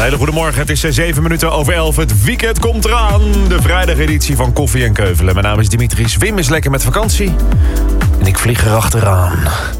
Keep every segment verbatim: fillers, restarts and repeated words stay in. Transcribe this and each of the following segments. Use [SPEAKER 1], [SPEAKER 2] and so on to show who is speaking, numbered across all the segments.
[SPEAKER 1] hele goede morgen. Het is zeven minuten over elf. Het weekend komt eraan. De vrijdageditie van Koffie en Keuvelen. Mijn naam is Dimitris. Wim is lekker met vakantie. En ik vlieg erachteraan.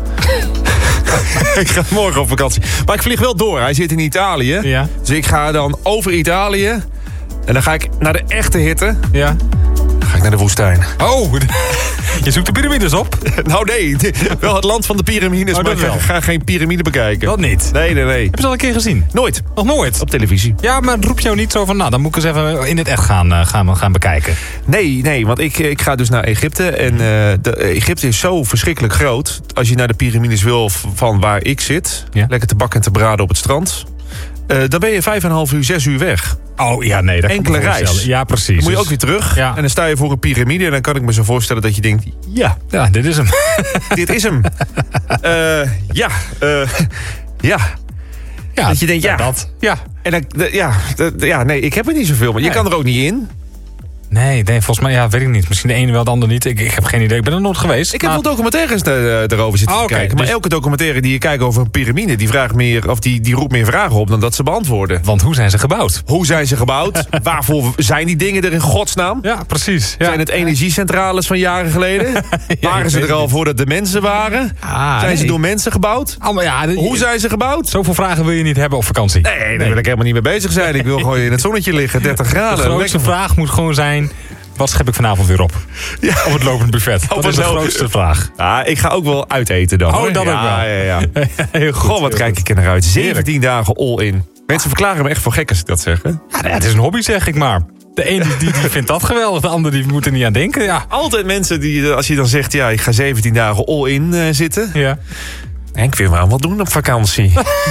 [SPEAKER 1] Ik ga morgen op vakantie. Maar ik vlieg wel door. Hij zit in Italië.
[SPEAKER 2] Ja.
[SPEAKER 1] Dus ik ga dan over Italië. En dan ga ik naar de echte hitte.
[SPEAKER 2] Ja.
[SPEAKER 1] Dan ga ik naar de woestijn.
[SPEAKER 2] Oh, je zoekt de piramides op?
[SPEAKER 1] Nou nee, wel het land van de piramides.
[SPEAKER 2] Oh,
[SPEAKER 1] maar ik
[SPEAKER 2] wel.
[SPEAKER 1] ga geen piramide bekijken.
[SPEAKER 2] Dat niet.
[SPEAKER 1] Nee, nee, nee.
[SPEAKER 2] Heb je dat al een keer gezien?
[SPEAKER 1] Nooit.
[SPEAKER 2] Nog nooit?
[SPEAKER 1] Op televisie.
[SPEAKER 2] Ja, maar roep jou niet zo van, nou, dan moet ik eens even in het echt gaan, uh, gaan, gaan bekijken.
[SPEAKER 1] Nee, nee, want ik, ik ga dus naar Egypte. En uh, de, Egypte is zo verschrikkelijk groot. Als je naar de piramides wil van waar ik zit.
[SPEAKER 2] Ja.
[SPEAKER 1] Lekker te bakken en te braden op het strand. Uh, dan ben je vijf en een half uur, zes uur weg.
[SPEAKER 2] Oh, ja, nee. Dat
[SPEAKER 1] Enkele
[SPEAKER 2] kan ik me
[SPEAKER 1] reis.
[SPEAKER 2] voorstellen. Ja, precies.
[SPEAKER 1] Dan moet je
[SPEAKER 2] Dus-
[SPEAKER 1] ook weer terug.
[SPEAKER 2] Ja.
[SPEAKER 1] En dan sta je voor een piramide. En dan kan ik me zo voorstellen dat je denkt... Ja,
[SPEAKER 2] Ja, dit is hem.
[SPEAKER 1] dit is hem. uh, ja, uh, ja.
[SPEAKER 2] Ja,
[SPEAKER 1] Dat je denkt, ja.
[SPEAKER 2] Dat. Ja.
[SPEAKER 1] En dan, de- ja, de- ja, nee, ik heb er niet zoveel. Maar je
[SPEAKER 2] Nee.
[SPEAKER 1] kan er ook niet in.
[SPEAKER 2] Nee, nee, volgens mij, ja, weet ik niet. Misschien de ene wel, de ander niet. Ik, ik heb geen idee. Ik ben er nooit geweest.
[SPEAKER 1] Ik heb
[SPEAKER 2] maar-
[SPEAKER 1] wel documentaires uh, erover zitten
[SPEAKER 2] Ah,
[SPEAKER 1] te
[SPEAKER 2] oké,
[SPEAKER 1] kijken. Maar
[SPEAKER 2] dus-
[SPEAKER 1] elke documentaire die je kijkt over een piramide... die, vraagt meer, of die, die roept meer vragen op dan dat ze beantwoorden.
[SPEAKER 2] Want hoe zijn ze gebouwd?
[SPEAKER 1] Hoe zijn ze gebouwd? Waarvoor zijn die dingen er in godsnaam?
[SPEAKER 2] Ja, precies. Ja.
[SPEAKER 1] Zijn het energiecentrales van jaren geleden? Waren ze
[SPEAKER 2] weet
[SPEAKER 1] er al
[SPEAKER 2] het
[SPEAKER 1] voordat de mensen waren?
[SPEAKER 2] Ah,
[SPEAKER 1] zijn ze
[SPEAKER 2] nee.
[SPEAKER 1] door mensen gebouwd?
[SPEAKER 2] Allemaal, ja, de-
[SPEAKER 1] Hoe zijn ze gebouwd?
[SPEAKER 2] Zoveel vragen wil je niet hebben op vakantie.
[SPEAKER 1] Nee, daar wil ik helemaal niet mee bezig zijn. Ik wil gewoon in het zonnetje liggen, dertig
[SPEAKER 2] De
[SPEAKER 1] graden.
[SPEAKER 2] grootste
[SPEAKER 1] Lekker-
[SPEAKER 2] vraag moet gewoon zijn... wat schep ik vanavond weer op?
[SPEAKER 1] Ja.
[SPEAKER 2] Op het lopend buffet. Dat
[SPEAKER 1] Op
[SPEAKER 2] is de
[SPEAKER 1] het lo-
[SPEAKER 2] grootste vraag.
[SPEAKER 1] Ah, ik ga ook wel uiteten dan.
[SPEAKER 2] Oh,
[SPEAKER 1] hoor.
[SPEAKER 2] dat ook
[SPEAKER 1] ja,
[SPEAKER 2] wel.
[SPEAKER 1] Ja, ja.
[SPEAKER 2] Heel goed.
[SPEAKER 1] Goh, wat
[SPEAKER 2] heel
[SPEAKER 1] kijk
[SPEAKER 2] goed.
[SPEAKER 1] ik er naar uit.
[SPEAKER 2] Heerlijk.
[SPEAKER 1] zeventien dagen all-in. Mensen verklaren me echt voor gek als ik dat zeg. Hè?
[SPEAKER 2] Ja, nou ja, het is een hobby, zeg ik maar. De een die, die, die vindt dat geweldig. De ander die moet er niet aan denken. Ja.
[SPEAKER 1] Altijd mensen die, als je dan zegt... ja, ik ga zeventien dagen all-in uh, zitten...
[SPEAKER 2] Ja.
[SPEAKER 1] En ik wil maar wat doen op vakantie.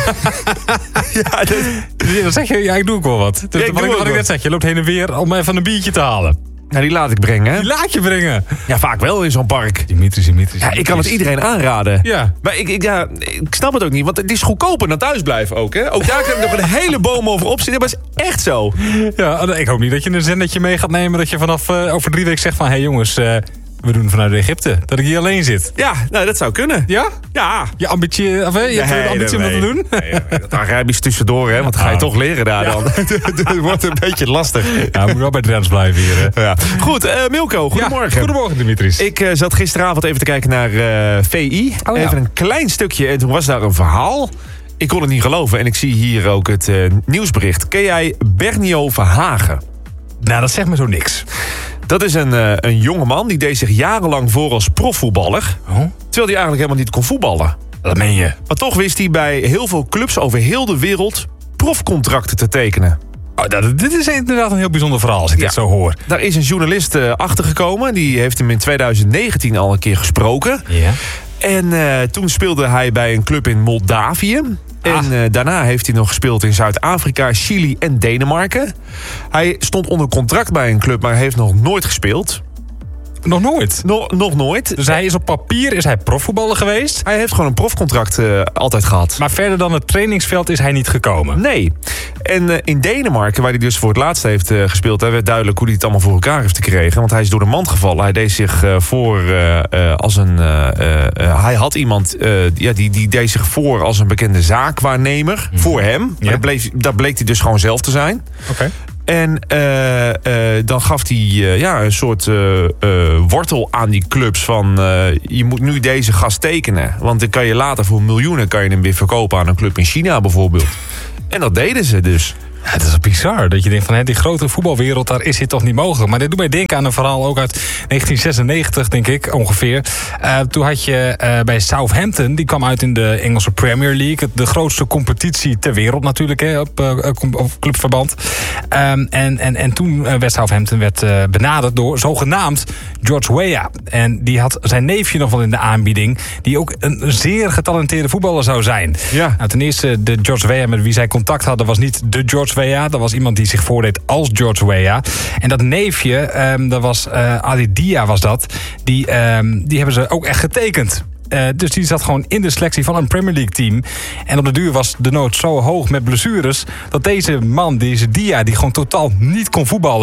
[SPEAKER 1] ja, dat,
[SPEAKER 2] Ja, dan zeg je, ja, ik doe ook wel wat. Dus
[SPEAKER 1] Ja, ik
[SPEAKER 2] wat
[SPEAKER 1] doe
[SPEAKER 2] ik,
[SPEAKER 1] ook
[SPEAKER 2] wat ik
[SPEAKER 1] wat.
[SPEAKER 2] net zeg, je loopt heen en weer om even een biertje te halen.
[SPEAKER 1] nou, die laat ik brengen. Hè?
[SPEAKER 2] Die laat je brengen.
[SPEAKER 1] Ja, vaak wel in zo'n park.
[SPEAKER 2] Dimitris, Dimitris.
[SPEAKER 1] Ja, ik kan het iedereen aanraden.
[SPEAKER 2] Ja.
[SPEAKER 1] Maar ik, ik, ja, ik snap het ook niet, want het is goedkoper dan thuis blijven ook. Hè? Ook daar kan ik nog een hele boom over opzitten. Maar het is echt zo.
[SPEAKER 2] Ja, ik hoop niet dat je een zendetje mee gaat nemen... dat je vanaf uh, over drie weken zegt van... hé hey jongens, uh, we doen vanuit Egypte. Dat ik hier alleen zit.
[SPEAKER 1] Ja, nou, dat zou kunnen.
[SPEAKER 2] Ja?
[SPEAKER 1] Ja.
[SPEAKER 2] Je ambitie, of, hè, je hebt
[SPEAKER 1] Nee,
[SPEAKER 2] de ambitie om dat
[SPEAKER 1] nee.
[SPEAKER 2] te doen?
[SPEAKER 1] Nee, nee, dat Arabisch tussendoor, hè, want dat ga je
[SPEAKER 2] Oh.
[SPEAKER 1] toch leren daar
[SPEAKER 2] Ja.
[SPEAKER 1] dan. Het wordt een beetje lastig.
[SPEAKER 2] Ja, moet wel bij Drents blijven hier. Hè.
[SPEAKER 1] Ja. Goed, uh, Milko, goedemorgen.
[SPEAKER 2] Ja, goedemorgen, Dimitris.
[SPEAKER 1] Ik uh, zat gisteravond even te kijken naar uh, V I.
[SPEAKER 2] Oh, ja.
[SPEAKER 1] Even een klein stukje en toen was daar een verhaal. Ik kon het niet geloven en ik zie hier ook het uh, nieuwsbericht. Ken jij Bernio Verhagen?
[SPEAKER 2] Nou, dat zegt me zo niks.
[SPEAKER 1] Dat is een, uh, een jongeman die deed zich jarenlang voor als profvoetballer.
[SPEAKER 2] Oh?
[SPEAKER 1] Terwijl hij eigenlijk helemaal niet kon voetballen.
[SPEAKER 2] Dat meen je.
[SPEAKER 1] Maar toch wist hij bij heel veel clubs over heel de wereld profcontracten te tekenen.
[SPEAKER 2] Oh, dat, dit is inderdaad een heel bijzonder verhaal als ik
[SPEAKER 1] Ja.
[SPEAKER 2] dit zo hoor.
[SPEAKER 1] Daar is een journalist uh, achtergekomen. Die heeft hem in twintig negentien al een keer gesproken.
[SPEAKER 2] Ja.
[SPEAKER 1] En uh, toen speelde hij bij een club in Moldavië. En
[SPEAKER 2] Ah.
[SPEAKER 1] uh, daarna heeft hij nog gespeeld in Zuid-Afrika, Chili en Denemarken. Hij stond onder contract bij een club, maar heeft nog nooit gespeeld.
[SPEAKER 2] Nog nooit.
[SPEAKER 1] No- nog nooit.
[SPEAKER 2] Dus hij is op papier is hij profvoetballer geweest.
[SPEAKER 1] Hij heeft gewoon een profcontract uh, altijd gehad.
[SPEAKER 2] Maar verder dan het trainingsveld is hij niet gekomen.
[SPEAKER 1] Nee. En uh, in Denemarken, waar hij dus voor het laatst heeft uh, gespeeld... daar werd duidelijk hoe hij het allemaal voor elkaar heeft gekregen. Want hij is door de mand gevallen. Hij deed zich uh, voor uh, uh, als een... Uh, uh, hij had iemand, uh, ja, die, die deed zich voor als een bekende zaakwaarnemer. Mm. Voor hem. Maar
[SPEAKER 2] Ja.
[SPEAKER 1] dat, bleef, dat bleek hij dus gewoon zelf te zijn.
[SPEAKER 2] Oké. Okay.
[SPEAKER 1] En uh, uh, dan gaf hij uh, ja, een soort uh, uh, wortel aan die clubs van... Uh, je moet nu deze gast tekenen. Want dan kan je later voor miljoenen kan je hem weer verkopen aan een club in China bijvoorbeeld. En dat deden ze dus.
[SPEAKER 2] Ja, het is bizar dat je denkt van hè, die grote voetbalwereld, daar is dit toch niet mogelijk. Maar dit doet mij denken aan een verhaal ook uit negentien zesennegentig, denk ik, ongeveer. Uh, toen had je uh, bij Southampton, die kwam uit in de Engelse Premier League. De grootste competitie ter wereld natuurlijk, hè, op, uh, op clubverband. Um, en, en, en toen werd Southampton werd, uh, benaderd door zogenaamd George Weah. En die had zijn neefje nog wel in de aanbieding, die ook een zeer getalenteerde voetballer zou zijn.
[SPEAKER 1] Ja.
[SPEAKER 2] Nou, ten eerste, de George Weah met wie zij contact hadden was niet de George Weah. Dat was iemand die zich voordeed als George Weah. En dat neefje, um, dat was uh, Ali Dia was dat. Die, um, die hebben ze ook echt getekend. Uh, dus die zat gewoon in de selectie van een Premier League team. En op de duur was de nood zo hoog met blessures... dat deze man, deze Dia, die gewoon totaal niet kon voetballen...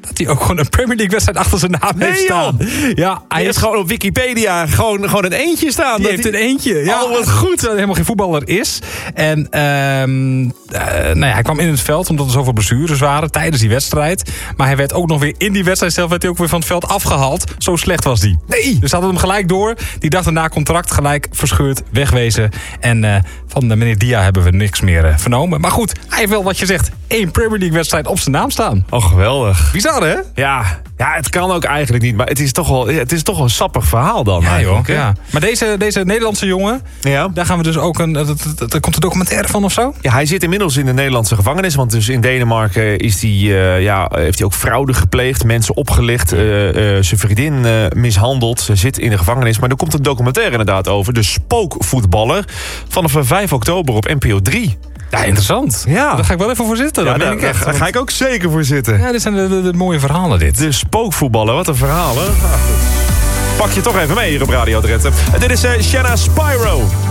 [SPEAKER 2] dat hij ook gewoon een Premier League wedstrijd achter zijn naam
[SPEAKER 1] Nee,
[SPEAKER 2] heeft staan. Ja,
[SPEAKER 1] Hij heeft gewoon op Wikipedia gewoon, gewoon een eentje staan.
[SPEAKER 2] Die
[SPEAKER 1] dat
[SPEAKER 2] heeft
[SPEAKER 1] hij-
[SPEAKER 2] een eentje. Ja,
[SPEAKER 1] Oh, wat goed.
[SPEAKER 2] Terwijl hij helemaal geen voetballer is. En ehm, uh, nou ja, hij kwam in het veld omdat er zoveel blessures waren tijdens die wedstrijd. Maar hij werd ook nog weer in die wedstrijd zelf werd hij ook weer van het veld afgehaald. Zo slecht was die.
[SPEAKER 1] Nee.
[SPEAKER 2] Dus ze hadden hem gelijk door. Die dag daarna contract gelijk verscheurd, wegwezen. En uh, van de meneer Dia hebben we niks meer uh, vernomen. Maar goed, hij heeft wel wat je zegt. één Premier League wedstrijd op zijn naam staan.
[SPEAKER 1] Oh, geweldig.
[SPEAKER 2] Bizar, hè?
[SPEAKER 1] Ja, ja, het kan ook eigenlijk niet. Maar het is toch wel, het is toch wel een sappig verhaal dan.
[SPEAKER 2] Ja, joh.
[SPEAKER 1] eigenlijk, hè?
[SPEAKER 2] Ja. Maar deze, deze Nederlandse jongen,
[SPEAKER 1] Ja.
[SPEAKER 2] daar gaan we dus ook een. Dat, dat, dat komt een documentaire van of zo?
[SPEAKER 1] Ja, hij zit inmiddels in de Nederlandse gevangenis. Want dus in Denemarken is die, uh, ja, heeft hij ook fraude gepleegd. Mensen opgelicht. Uh, uh, zijn vriendin uh, mishandeld. Ze zit in de gevangenis. Maar er komt een documentaire inderdaad over. De spookvoetballer. Vanaf vijf oktober op N P O drie.
[SPEAKER 2] Ja, interessant.
[SPEAKER 1] Ja.
[SPEAKER 2] Daar ga ik wel even voor zitten.
[SPEAKER 1] Ja,
[SPEAKER 2] dat
[SPEAKER 1] daar,
[SPEAKER 2] meen ik echt.
[SPEAKER 1] daar ga ik ook zeker voor zitten.
[SPEAKER 2] Ja, dit zijn de, de, de mooie verhalen, dit.
[SPEAKER 1] De spookvoetballer, wat een verhaal, hè? Nou, goed. Pak je toch even mee hier op Radio Drenthe. Dit is uh, Shanna Spyro.